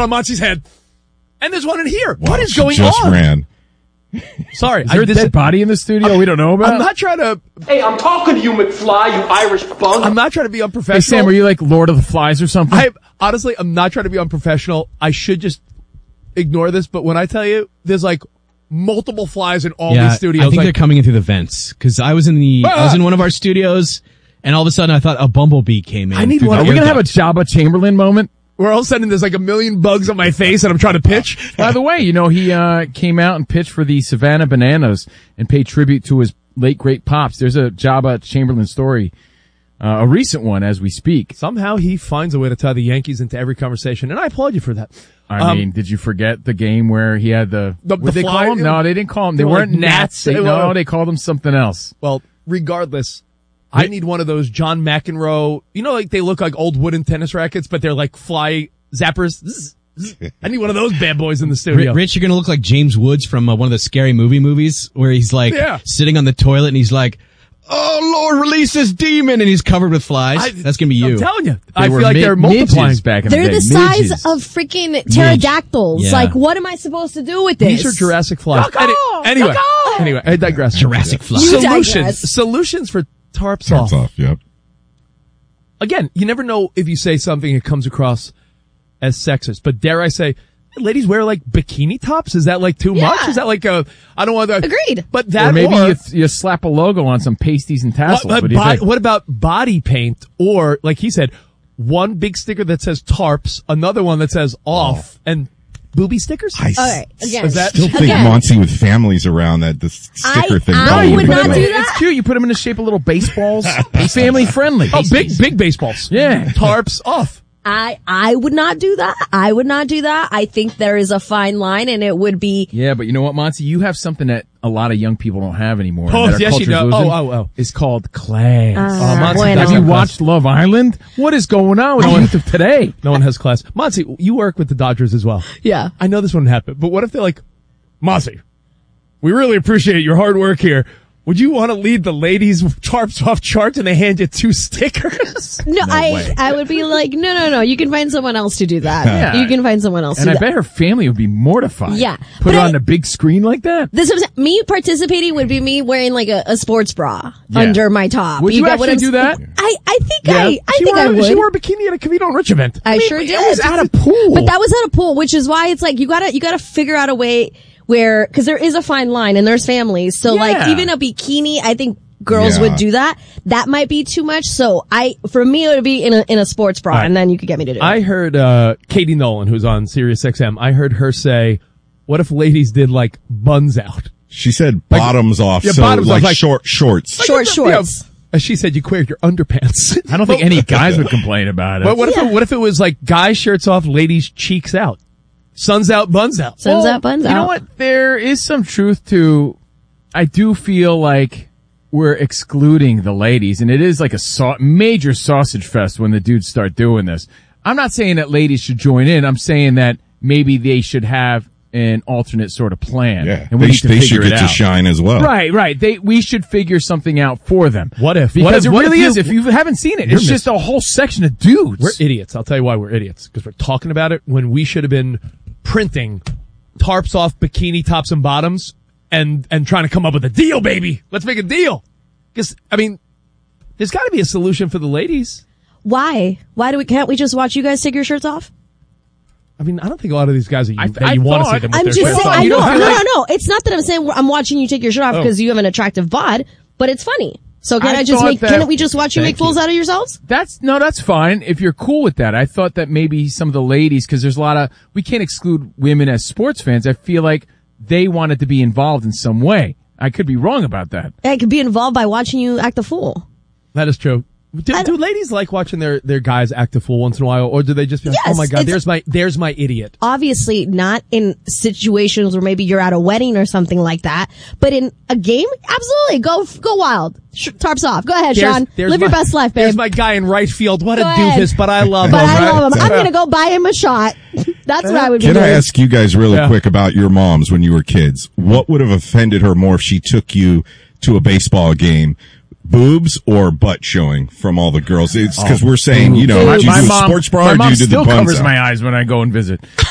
on Monty's head. And there's one in here. What is going just on? Ran. Sorry. Is there a dead body in the studio we don't know about? I'm not trying to... Hey, I'm talking to you, McFly, you Irish bum. I'm not trying to be unprofessional. Hey, Sam, were you like Lord of the Flies or something? Honestly, I'm not trying to be unprofessional. I should just ignore this, but when I tell you, there's like multiple flies in all these studios. I think they're coming in through the vents, because I was in one of our studios, and all of a sudden I thought a bumblebee came in. I need one. Are we going to have a Jabba Chamberlain moment? Where all of a sudden there's like a million bugs on my face and I'm trying to pitch. By the way, he came out and pitched for the Savannah Bananas and paid tribute to his late great pops. There's a Jabba Chamberlain story, a recent one as we speak. Somehow he finds a way to tie the Yankees into every conversation, and I applaud you for that. I mean, did you forget the game where he had the what they fly? call them? No, they didn't call them. They weren't like gnats. They called them something else. Well, regardless, I need one of those John McEnroe, like they look like old wooden tennis rackets, but they're like fly zappers. I need one of those bad boys in the studio. Rich, you're going to look like James Woods from one of the Scary Movie movies where he's like sitting on the toilet and he's like, "Oh Lord, release this demon," and he's covered with flies. That's going to be you. I'm telling you. I feel like they're multiplying. Back in the day. They're the size of freaking pterodactyls. Yeah. Like, what am I supposed to do with this? These are Jurassic flies. Anyway, I digress. Jurassic flies. Solutions for tarps off. Yep. Again, you never know if you say something it comes across as sexist, but dare I say, ladies wear like bikini tops? Is that like too much? Is that like I don't want to... Agreed. But that or maybe you slap a logo on some pasties and tassels. What about body paint? Or, like he said, one big sticker that says tarps, another one that says off, and booby stickers? All right, again. Still think Monty with families around that the sticker thing. I would not do that. It's cute. You put them in the shape of little baseballs. Family friendly. Oh, big baseballs. Yeah. Tarps off. I would not do that. I would not do that. I think there is a fine line, and it would be... Yeah, but you know what, Monty? You have something that a lot of young people don't have anymore. Oh, that our yes, you culture's do. losing. It's called class. Monty, bueno. Have you watched Love Island? What is going on with the youth of today? No one has class. Monty, you work with the Dodgers as well. Yeah. I know this wouldn't happen, but what if they're like, Monty, we really appreciate your hard work here. Would you want to lead the ladies tarps off charts and they hand you 2 stickers? No, I would be like, no. You can find someone else to do that. Yeah. You can find someone else to And do I bet her family would be mortified. Yeah. Put it on a big screen like that? Me participating would be me wearing like a sports bra under my top. Would you actually do that? I think I would. She wore a bikini at a Cavito and Rich event. I sure did. It was at a pool. But that was at a pool, which is why it's like you gotta figure out a way where, cause there is a fine line and there's families. So like even a bikini, I think girls would do that. That might be too much. So for me, it would be in a sports bra, and then you could get me to do it. I heard, Katie Nolan, who's on Sirius XM, I heard her say, what if ladies did like buns out? She said bottoms off, yeah, so bottoms like off, short shorts. Short shorts. As she said, you wear your underpants. I don't think any guys would complain about it. But what if it was like guys shirts off, ladies cheeks out? Sun's out, buns out. Sun's out, buns out. You know what? There is some truth to, I do feel like we're excluding the ladies, and it is like a major sausage fest when the dudes start doing this. I'm not saying that ladies should join in. I'm saying that maybe they should have an alternate sort of plan. Yeah, and we they should get to shine as well. Right. We should figure something out for them. What if? Because it really is. If you haven't seen it, it's just a whole section of dudes. We're idiots. I'll tell you why we're idiots. Because we're talking about it when we should have been printing tarps off bikini tops and bottoms and trying to come up with a deal, baby. Let's make a deal. Because, I mean, there's got to be a solution for the ladies. Why? Can't we just watch you guys take your shirts off? I mean, I don't think a lot of these guys that you want to see them with I'm their just shirts saying, off. No. It's not that I'm saying I'm watching you take your shirt off because you have an attractive bod, but it's funny. So can't we just watch you make fools out of yourselves? That's fine if you're cool with that. I thought that maybe some of the ladies, because there's we can't exclude women as sports fans. I feel like they wanted to be involved in some way. I could be wrong about that. I could be involved by watching you act a fool. That is true. Do ladies like watching their guys act a fool once in a while, or do they just be like, yes, oh my God, there's my idiot? Obviously not in situations where maybe you're at a wedding or something like that, but in a game, absolutely, go wild. Tarps off. Go ahead, Sean. Live your best life, babe. There's my guy in right field. What a doofus, but I love him. I'm gonna go buy him a shot. That's what I would be doing. Can I ask you guys really quick about your moms when you were kids? What would have offended her more if she took you to a baseball game? Boobs or butt showing from all the girls? It's because we're saying, do you do the sports bra or do you do the buns My mom still covers out? my eyes when I go and visit.